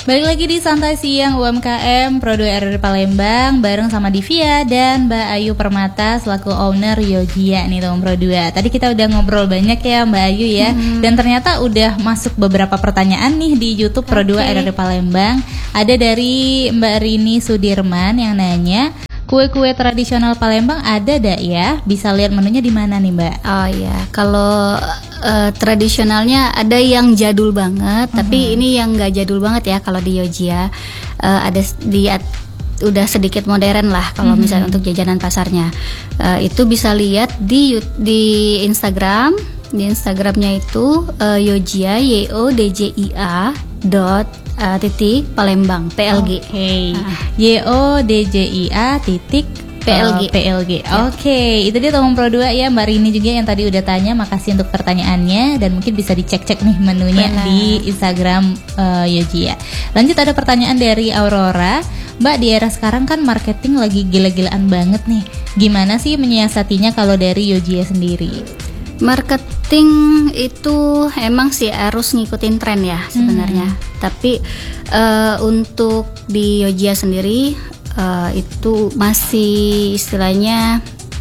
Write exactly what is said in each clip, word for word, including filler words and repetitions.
Balik lagi di Santai Siang U M K M Pro dua R R Palembang bareng sama Divia dan Mbak Ayu Permata selaku owner Yojia nih teman Pro dua. Tadi kita udah ngobrol banyak ya Mbak Ayu ya, hmm. dan ternyata udah masuk beberapa pertanyaan nih di YouTube Pro dua okay. R R Palembang. Ada dari Mbak Rini Sudirman yang nanya, kue-kue tradisional Palembang ada dak ya? Bisa lihat menunya di mana nih Mbak? Oh iya, kalau uh, tradisionalnya ada yang jadul banget, uh-huh. tapi ini yang nggak jadul banget ya kalau di Yojia. Uh, ada di udah sedikit modern lah kalau uh-huh. misalnya untuk jajanan pasarnya. Uh, itu bisa lihat di di Instagram. Di Instagramnya itu uh, Yojia Y O D J I A dot uh, titik Palembang P L G. Oke. Okay. Uh. Y O D J I A titik P L G. Uh, P L G. Ya. Oke, okay. Itu dia teman Pro dua ya, Mbak Rini juga yang tadi udah tanya. Makasih untuk pertanyaannya dan mungkin bisa dicek-cek nih menunya Benar. Di Instagram uh, Yojia. Lanjut ada pertanyaan dari Aurora. Mbak, di era sekarang kan marketing lagi gila-gilaan banget nih. Gimana sih menyiasatinya kalau dari Yojia sendiri? Marketing itu emang sih harus ngikutin tren ya sebenarnya. Hmm. Tapi uh, untuk di Yojia sendiri uh, itu masih istilahnya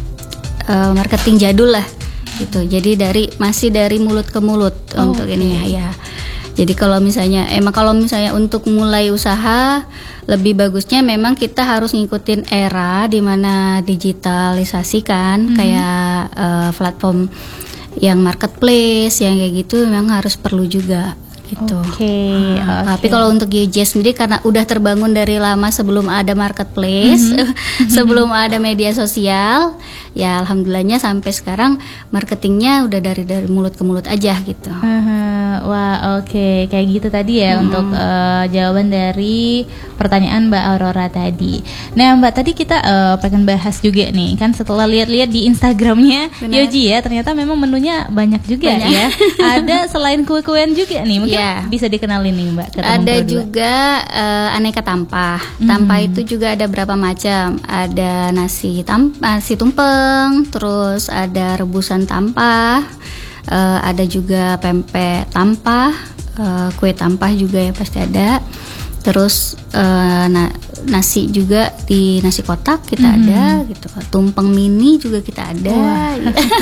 uh, marketing jadul lah gitu. Jadi dari masih dari mulut ke mulut oh, untuk okay. ini ya. Jadi kalau misalnya emang kalau misalnya untuk mulai usaha lebih bagusnya memang kita harus ngikutin era di mana digitalisasi kan, hmm. kayak uh, platform yang marketplace yang kayak gitu memang harus perlu juga gitu. Oke. Okay, nah, okay. Tapi kalau untuk Yojia sendiri karena udah terbangun dari lama sebelum ada marketplace, mm-hmm. sebelum ada media sosial, ya alhamdulillahnya sampai sekarang marketingnya udah dari dari mulut ke mulut aja gitu. Uh-huh. Wah oke okay. kayak gitu tadi ya hmm. untuk uh, jawaban dari pertanyaan Mbak Aurora tadi. Nah Mbak tadi kita uh, pengen bahas juga nih kan setelah lihat-lihat di Instagramnya Yojia ternyata memang menunya banyak juga banyak. Ya. Ada selain kue-kuean juga nih mungkin yeah. bisa dikenalin nih Mbak. Ada juga uh, aneka tampah. Mm-hmm. Tampah itu juga ada berapa macam. Ada nasi tam nasi tumpeng, terus ada rebusan tampah. Uh, ada juga pempek tampah, uh, kue tampah juga ya pasti ada. Terus uh, na- nasi juga di nasi kotak kita mm-hmm. ada gitu. Tumpeng mini juga kita ada.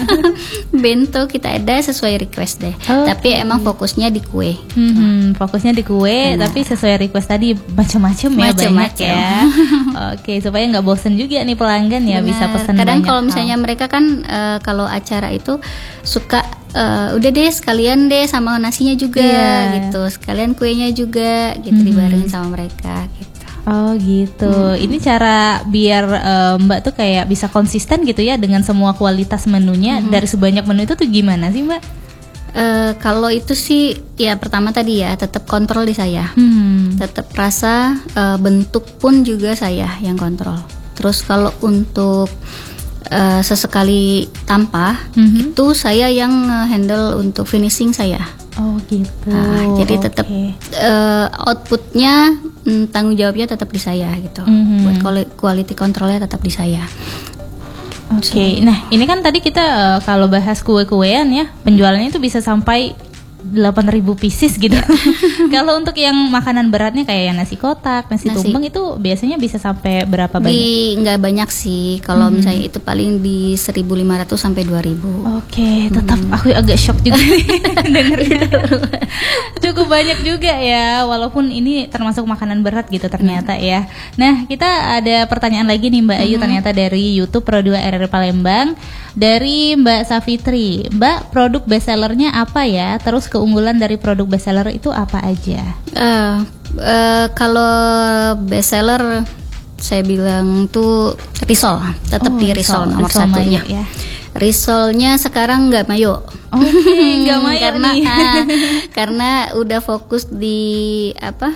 Bento kita ada sesuai request deh. Okay. Tapi emang fokusnya di kue. Mm-hmm. Fokusnya di kue, nah. tapi sesuai request tadi macam-macam ya banyak ya. Oke, okay, supaya nggak bosen juga nih pelanggan ya. Benar. Bisa pesan banyak. Kadang kalau misalnya hal. Mereka kan uh, kalau acara itu suka Uh, udah deh sekalian deh sama nasinya juga yeah. gitu, sekalian kuenya juga gitu mm-hmm. dibarengin sama mereka gitu. Oh gitu. Mm-hmm. Ini cara biar uh, Mbak tuh kayak bisa konsisten gitu ya dengan semua kualitas menunya mm-hmm. dari sebanyak menu itu tuh gimana sih Mbak? Uh, kalau itu sih ya pertama tadi ya tetap kontrol di saya, mm-hmm. tetap rasa uh, bentuk pun juga saya yang kontrol. Terus kalau untuk Uh, sesekali tampah mm-hmm. itu saya yang uh, handle untuk finishing saya. Oh gitu. Nah, jadi tetap okay. uh, outputnya mm, tanggung jawabnya tetap di saya gitu. Mm-hmm. Buat quality controlnya tetap di saya. Oke. Okay. So. Nah ini kan tadi kita uh, kalau bahas kue-kuean ya penjualannya itu bisa sampai delapan ribu pieces gitu. Kalau untuk yang makanan beratnya kayak yang nasi kotak, nasi, nasi. tumpeng itu biasanya bisa sampai berapa banyak? Di nggak banyak sih. Kalau hmm. misalnya itu paling di seribu lima ratus sampai dua ribu. Oke, okay, tetap hmm. aku agak shock juga dengernya. Cukup banyak juga ya, walaupun ini termasuk makanan berat gitu ternyata hmm. ya. Nah, kita ada pertanyaan lagi nih Mbak Ayu hmm. ternyata dari YouTube Pro dua R R Palembang dari Mbak Safitri. Mbak, produk bestsellernya apa ya? Terus keunggulan dari produk bestseller itu apa aja? Uh, uh, kalau bestseller saya bilang tuh risol, tetap oh, di risol, risol nomor risol satunya. Mayo, ya. Risolnya sekarang nggak mayo. Oke, okay, nggak mayo karena nih. uh, karena udah fokus di apa?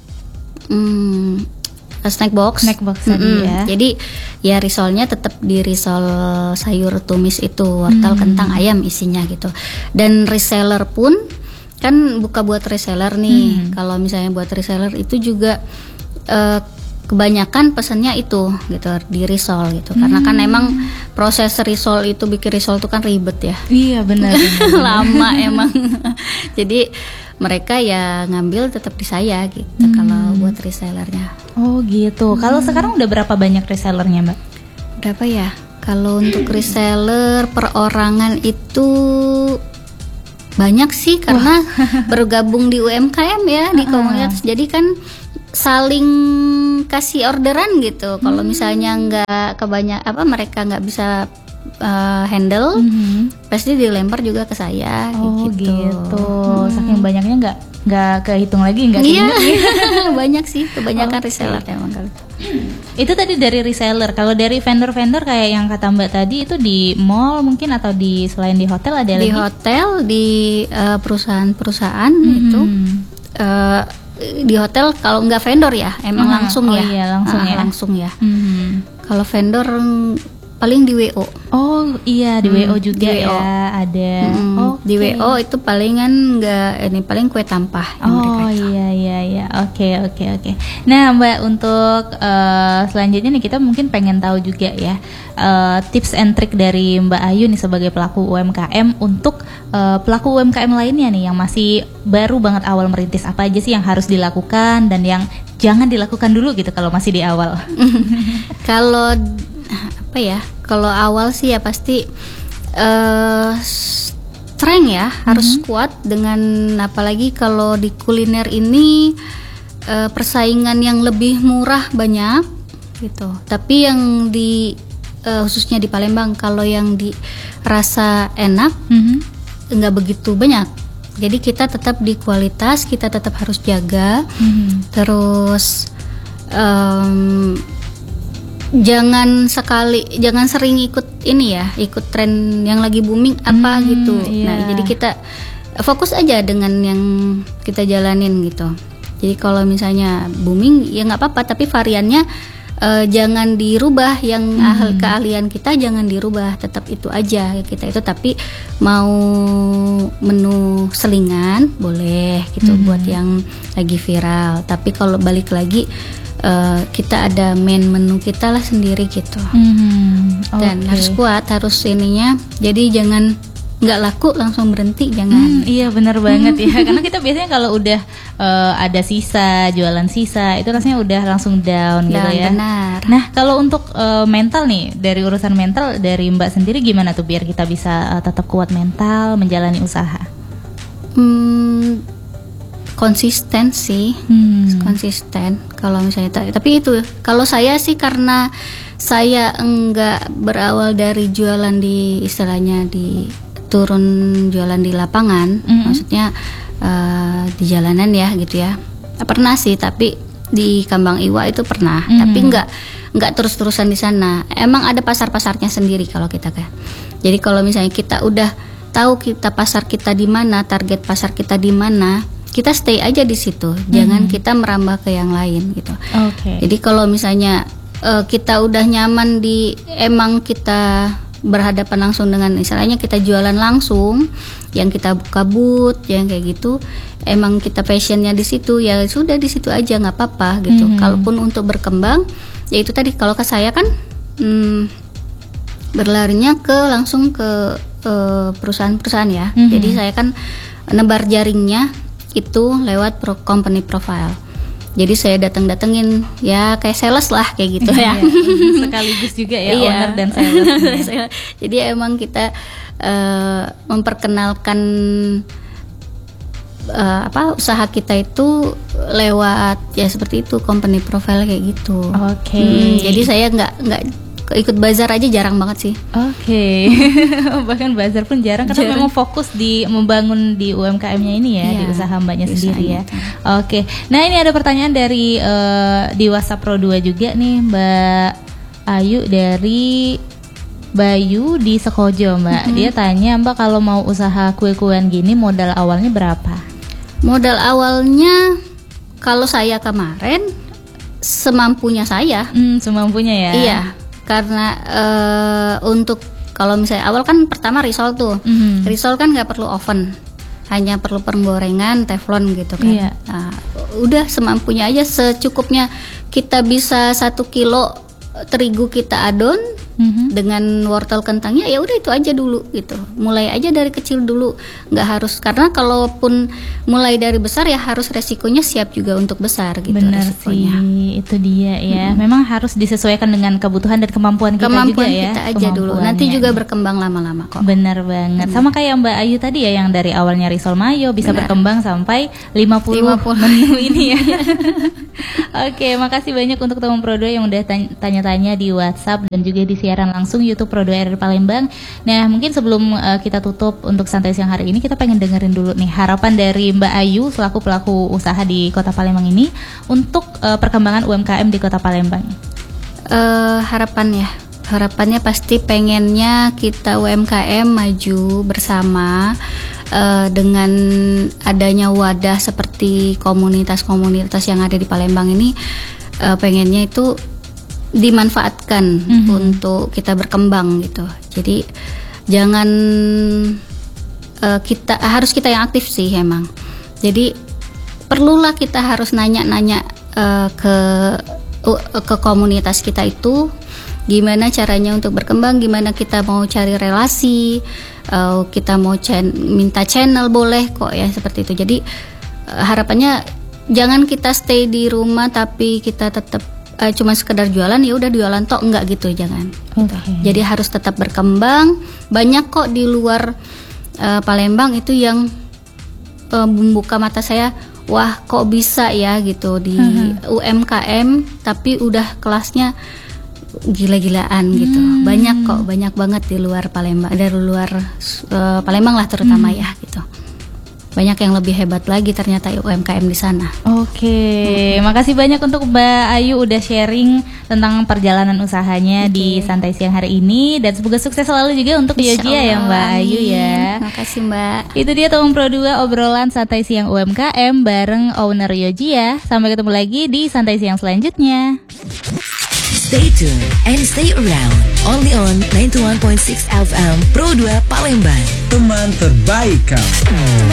Hmm, snack box. Snack box tadi mm-hmm. ya. Jadi ya risolnya tetap di risol sayur tumis itu, wortel, hmm. kentang, ayam isinya gitu. Dan reseller pun kan buka buat reseller nih. Hmm. Kalau misalnya buat reseller itu juga uh, kebanyakan pesannya itu gitu di risol gitu, hmm. karena kan emang proses risol itu bikin risol itu kan ribet ya. Iya benar. Lama emang. Jadi mereka ya ngambil tetap di saya gitu hmm. kalau buat resellernya. Oh gitu. Hmm. Kalau sekarang udah berapa banyak resellernya Mbak? Berapa ya? Kalau untuk reseller perorangan itu banyak sih karena bergabung di U M K M ya, di komunitas. Jadi kan saling kasih orderan gitu. Kalau hmm. misalnya nggak kebanyak apa mereka nggak bisa uh, handle, hmm. pasti dilempar juga ke saya. Oh gitu. gitu. Hmm. Saking banyaknya nggak nggak kehitung lagi nggak? Iya banyak sih kebanyakan okay. reseller emang kali. Itu tadi dari reseller. Kalau dari vendor-vendor kayak yang kata Mbak tadi itu di mall mungkin atau di selain di hotel ada di lagi? Di hotel, di uh, perusahaan-perusahaan hmm. itu. Uh, di hotel kalau nggak vendor ya emang uh, langsung oh ya iya, langsung uh, ya langsung ya hmm. Kalau vendor paling di W O. Oh iya di hmm, W O juga W O. Ya ada hmm, okay. Di W O itu palingan nggak ini paling kue tampah. Oh iya iya iya oke oke oke. Nah Mbak untuk uh, selanjutnya nih kita mungkin pengen tahu juga ya uh, tips and trick dari Mbak Ayu nih sebagai pelaku U M K M untuk uh, pelaku U M K M lainnya nih yang masih baru banget awal merintis, apa aja sih yang harus dilakukan dan yang jangan dilakukan dulu gitu kalau masih di awal. Kalau apa ya? Kalau awal sih ya pasti uh, strength ya, mm-hmm. harus kuat dengan apalagi kalau di kuliner ini uh, persaingan yang lebih murah banyak gitu. Tapi yang di uh, khususnya di Palembang kalau yang dirasa enak mm-hmm. nggak begitu banyak. Jadi kita tetap di kualitas, kita tetap harus jaga. Mm-hmm. Terus um, jangan sekali, jangan sering ikut ini ya, ikut tren yang lagi booming apa hmm, gitu. Iya. Nah, jadi kita fokus aja dengan yang kita jalanin gitu. Jadi kalau misalnya booming ya nggak apa-apa, tapi variannya uh, jangan dirubah. Yang hmm. ahli keahlian kita jangan dirubah, tetap itu aja kita itu. Tapi mau menu selingan boleh gitu hmm. buat yang lagi viral. Tapi kalau balik lagi Uh, kita ada main menu kita lah sendiri gitu, mm-hmm. dan okay. harus kuat, harus ininya. Jadi jangan nggak laku langsung berhenti, jangan. Mm, iya benar banget ya, karena kita biasanya kalau udah uh, ada sisa, jualan sisa itu rasanya udah langsung down, down gitu ya. Benar. Nah kalau untuk uh, mental nih, dari urusan mental dari Mbak sendiri gimana tuh biar kita bisa uh, tetap kuat mental menjalani usaha? Hmm, konsisten sih, hmm. konsisten kalau misalnya tapi itu kalau saya sih karena saya enggak berawal dari jualan di istilahnya di turun jualan di lapangan, mm-hmm. maksudnya uh, di jalanan ya gitu ya. Pernah sih tapi di Kambang Iwa itu pernah, mm-hmm. tapi enggak enggak terus-terusan di sana. Emang ada pasar-pasarnya sendiri kalau kita kan. Jadi kalau misalnya kita udah tahu kita pasar kita di mana, target pasar kita di mana, kita stay aja di situ, hmm. jangan kita merambah ke yang lain gitu. Okay. Jadi kalau misalnya uh, kita udah nyaman di, emang kita berhadapan langsung dengan, misalnya kita jualan langsung, yang kita buka booth, yang kayak gitu, emang kita passionnya di situ, ya sudah di situ aja nggak apa-apa gitu. Hmm. Kalaupun untuk berkembang, ya itu tadi kalau ke saya kan hmm, berlarinya ke langsung ke uh, perusahaan-perusahaan ya. Hmm. Jadi saya kan nebar jaringnya itu lewat pro company profile. Jadi saya datang-datengin ya kayak sales lah kayak gitu ya. Sekaligus juga ya owner dan sales. Jadi emang kita uh, memperkenalkan uh, apa usaha kita itu lewat ya seperti itu company profile kayak gitu. Oke. Okay. Hmm, jadi saya nggak nggak ikut bazar aja jarang banget sih. Oke. Okay. Bahkan bazar pun jarang karena jarang. Memang fokus di membangun di U M K M-nya ini ya, yeah, di usaha Mbaknya sendiri ya. Oke. Okay. Nah, ini ada pertanyaan dari uh, di WhatsApp Pro dua juga nih, Mbak Ayu dari Bayu di Sekojo, Mbak. Mm-hmm. Dia tanya, Mbak kalau mau usaha kue-kuean gini modal awalnya berapa? Modal awalnya kalau saya kemarin semampunya saya. Hmm, semampunya ya. Iya. Karena uh, untuk kalau misalnya awal kan pertama risol tuh, mm-hmm. risol kan nggak perlu oven, hanya perlu penggorengan teflon gitu kan. Iya. Nah, udah semampunya aja, secukupnya kita bisa satu kilo terigu kita adon mm-hmm. dengan wortel kentangnya, ya udah itu aja dulu gitu. Mulai aja dari kecil dulu, nggak harus, karena kalaupun mulai dari besar ya harus resikonya siap juga untuk besar gitu. Benar resikonya. sih, itu dia ya. Mm-hmm. Memang harus disesuaikan dengan kebutuhan dan kemampuan kita kemampuan juga ya. Kita aja dulu, nanti juga berkembang lama-lama kok. Benar banget. Hmm. Sama kayak Mbak Ayu tadi ya, yang dari awalnya risol mayo bisa Benar. berkembang sampai lima puluh menu ini ya. Oke, makasih banyak untuk teman Pro dua yang udah tanya-tanya di WhatsApp dan juga di siaran langsung YouTube Pro dua R R Palembang. Nah, mungkin sebelum uh, kita tutup untuk santai siang hari ini, kita pengen dengerin dulu nih harapan dari Mbak Ayu selaku pelaku usaha di Kota Palembang ini untuk uh, perkembangan U M K M di Kota Palembang. Uh, harapan ya, harapannya pasti pengennya kita U M K M maju bersama. Uh, dengan adanya wadah seperti komunitas-komunitas yang ada di Palembang ini, uh, pengennya itu dimanfaatkan mm-hmm. untuk kita berkembang gitu. Jadi jangan uh, kita harus kita yang aktif sih emang. Jadi perlulah kita harus nanya-nanya uh, ke uh, ke komunitas kita itu gimana caranya untuk berkembang, gimana kita mau cari relasi. Uh, kita mau chen- minta channel boleh kok ya, seperti itu. Jadi uh, harapannya jangan kita stay di rumah tapi kita tetap uh, cuma sekedar jualan, ya udah jualan tok, enggak gitu, jangan. Okay. Gitu. Jadi harus tetap berkembang. Banyak kok di luar uh, Palembang itu yang uh, membuka mata saya, wah kok bisa ya gitu di uh-huh. U M K M tapi udah kelasnya gila-gilaan gitu. Hmm. Banyak kok, banyak banget di luar Palembang, dari luar uh, Palembang lah terutama hmm. ya gitu. Banyak yang lebih hebat lagi ternyata U M K M di sana. Oke, hmm. makasih banyak untuk Mbak Ayu udah sharing tentang perjalanan usahanya okay. di Santai Siang hari ini, dan semoga sukses selalu juga untuk Yojia ya Mbak Ayu ya. Makasih Mbak. Itu dia teman Pro dua obrolan Santai Siang U M K M bareng owner Yojia. Sampai ketemu lagi di Santai Siang selanjutnya. Stay tuned and stay around only on ninety-one point six F M Pro dua Palembang. Teman terbaik kamu.